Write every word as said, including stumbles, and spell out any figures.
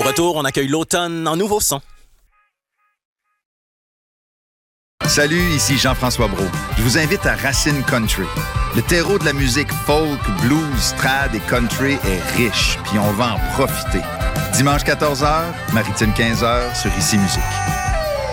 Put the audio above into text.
retour, on accueille l'automne en nouveau son. Salut, ici Jean-François Brault. Je vous invite à Racine Country. Le terreau de la musique folk, blues, trad et country est riche, puis on va en profiter. Dimanche quatorze heures, Maritime quinze heures sur Ici Musique.